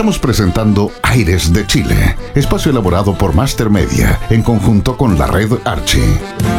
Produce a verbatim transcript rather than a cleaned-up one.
Estamos presentando Aires de Chile, espacio elaborado por Master Media en conjunto con la red Archie.